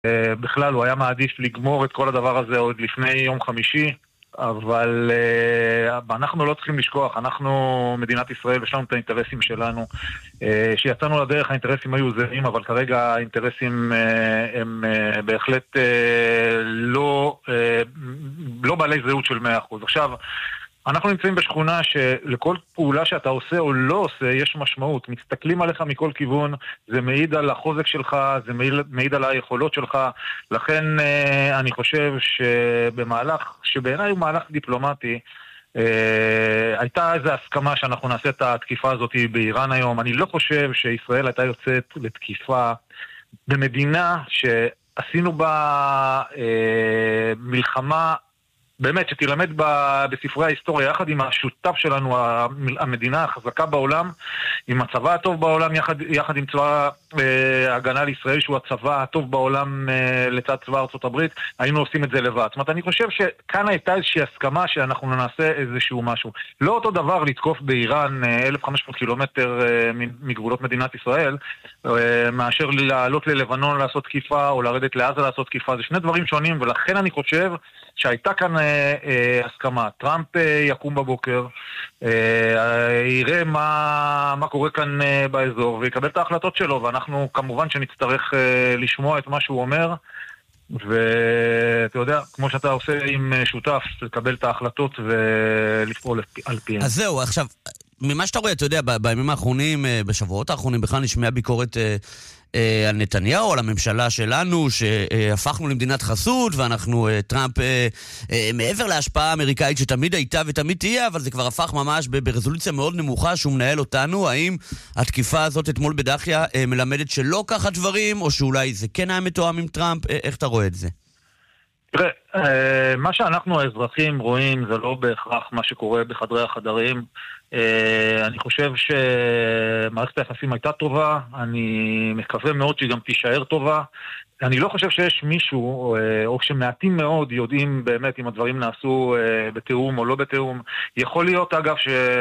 בכלל הוא היה מעדיף לגמור את כל הדבר הזה עוד לפני יום חמישי, אבל אנחנו לא צריכים לשכוח, אנחנו מדינת ישראל ויש לנו את האינטרסים שלנו, שיצאנו לדרך האינטרסים היו זהים, אבל כרגע האינטרסים הם בהחלט לא בעלי זהות של 100%. עכשיו, אנחנו נמצאים בשכונה שלכל פעולה שאתה עושה או לא עושה יש משמעות, מסתכלים עליך מכל כיוון, זה מעיד על החוזק שלך, זה מעיד על היכולות שלך, לכן אני חושב שבמהלך, שבעיניי הוא מהלך דיפלומטי, הייתה איזו הסכמה שאנחנו נעשה את התקיפה הזאת באיראן היום. אני לא חושב שישראל הייתה יוצאת לתקיפה במדינה שעשינו בה מלחמה באמת שתלמד בספרי ההיסטוריה, יחד עם השותף שלנו, המדינה החזקה בעולם, עם הצבא הטוב בעולם, יחד עם צבא ההגנה לישראל, שהוא הצבא הטוב בעולם לצד צבא ארצות הברית, היינו עושים את זה לבד. זאת אומרת, אני חושב שכאן הייתה איזושהי הסכמה שאנחנו נעשה איזשהו משהו. לא אותו דבר לתקוף באיראן 1,500 קילומטר מגבולות מדינת ישראל, מאשר לעלות ללבנון לעשות תקיפה, או לרדת לעזה לעשות תקיפה. זה שני דברים שונים, ולכן אני חושב שהייתה כאן הסכמה. טראמפ יקום בבוקר, יראה מה קורה כאן באזור, ויקבל את ההחלטות שלו, ואנחנו כמובן שנצטרך לשמוע את מה שהוא אומר, ואתה יודע, כמו שאתה עושה עם שותף, לקבל את ההחלטות ולפעול על פיהם. אז זהו, עכשיו, ממה שאתה רואה, אתה יודע, בימים האחרונים, בשבועות האחרונים, בכלל נשמעה ביקורת על נתניהו, על הממשלה שלנו, שהפכנו למדינת חסות, ואנחנו, טראמפ, מעבר להשפעה האמריקאית שתמיד הייתה ותמיד תהיה, אבל זה כבר הפך ממש ברזולוציה מאוד נמוכה שהוא מנהל אותנו. האם התקיפה הזאת אתמול בדחיה מלמדת שלא ככה דברים, או שאולי זה כן היה מתואם עם טראמפ? איך אתה רואה את זה? תראה, מה שאנחנו האזרחים רואים זה לא בהכרח מה שקורה בחדרי החדרים. אני חושב שמערכת היחסים הייתה טובה, אני מקווה מאוד שהיא גם תישאר טובה. אני לא חושב שיש מישהו, או שמעטים מאוד יודעים באמת אם הדברים נעשו בתיאום או לא בתיאום. יכול להיות אגב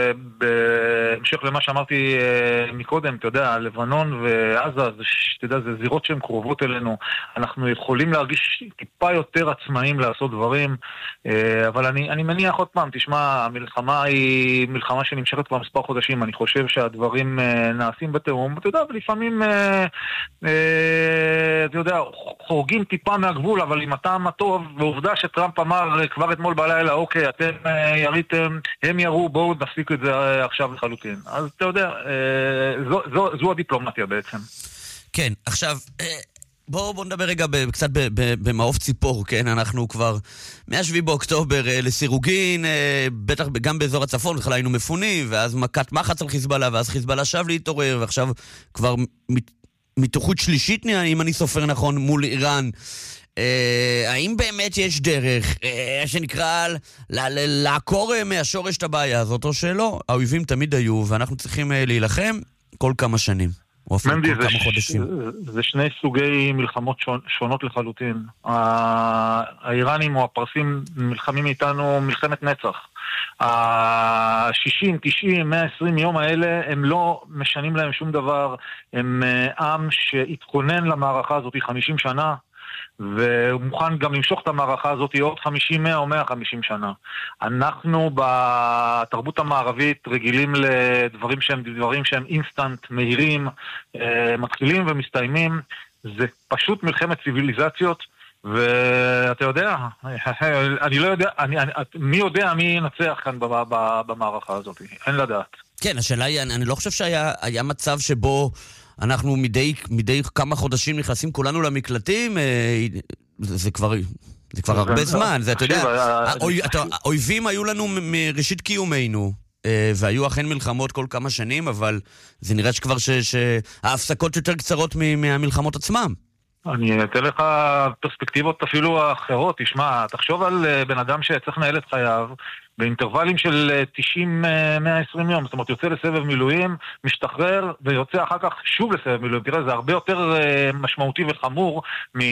שבהמשך למה שאמרתי מקודם, אתה יודע, לבנון ועזה, אתה יודע, זה זירות שהן קרובות אלינו. אנחנו יכולים להרגיש טיפה יותר עצמאים לעשות דברים, אבל אני מניח עוד פעם, תשמע, המלחמה היא מלחמה שנמשכת כבר מספר חודשים. אני חושב שהדברים נעשים בתיאום, אתה יודע, ולפעמים אתה יודע, חורגים טיפה מהגבול, אבל עם הטעם הטוב, ועובדה שטראמפ אמר כבר אתמול בלילה, אוקיי, אתם יריתם, הם ירו, בואו נפסיק את זה עכשיו לחלוטין. אז אתה יודע, זו הדיפלומטיה בעצם. כן, עכשיו, בואו נדבר רגע קצת במעוף ציפור, כן? אנחנו כבר מ-7 באוקטובר לסירוגין, בטח גם באזור הצפון, בכלל היינו מפונים, ואז מכת מחץ על חיזבאללה, ואז חיזבאללה שב להתעורר, ועכשיו כבר מתוחות שלישית, אם אני סופר נכון, מול איראן. האם באמת יש דרך שנקרא לעקור מהשורש את הבעיה הזאת, או שלא? האויבים תמיד היו, ואנחנו צריכים להילחם כל כמה שנים, או אפילו כל כמה חודשים. זה שני סוגי מלחמות שונות לחלוטין. האיראנים או הפרסים מלחמים איתנו מלחמת נצח. ה-60, 90, 120 יום האלה הם לא משנים להם שום דבר. הם עם שהתכונן למערכה הזאת 50 שנה, והוא מוכן גם למשוך את המערכה הזאת עוד 50, 100 או 150 שנה. אנחנו בתרבות המערבית רגילים לדברים שהם אינסטנט, מהירים, מתחילים ומסתיימים. זה פשוט מלחמת ציוויליזציות, ואתה יודע, אני לא יודע, מי יודע מי ינצח כאן במערכה הזאת? אין לדעת. כן, השאלה היא, אני לא חושב שהיה מצב שבו אנחנו מדי כמה חודשים נכנסים כולנו למקלטים, זה כבר הרבה זמן, זה, אתה יודע, האויבים היו לנו מראשית קיומנו, והיו אכן מלחמות כל כמה שנים, אבל זה נראה שכבר שההפסקות יותר קצרות מהמלחמות עצמם. אני אתן לך פרספקטיבות אפילו אחרות. תשמע, תחשוב על בן אדם שצריך לנהל את חייו באינטרוולים של 90-120 יום. זאת אומרת, יוצא לסבב מילואים, משתחרר ויוצא אחר כך שוב לסבב מילואים. תראה, זה הרבה יותר משמעותי וחמור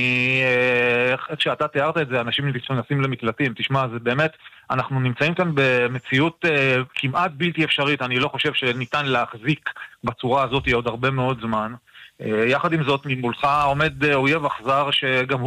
מאיך שאתה תיארת את זה, אנשים נכנסים למקלטים. תשמע, זה באמת, אנחנו נמצאים כאן במציאות כמעט בלתי אפשרית. אני לא חושב שניתן להחזיק בצורה הזאת עוד הרבה מאוד זמן. יחד עם זאת, ממולך עומד אויב אכזר שגם